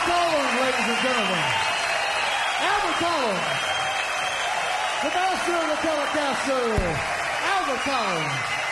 Collins, ladies and gentlemen. Albert Collins. The master of the Telecaster, Albert Collins.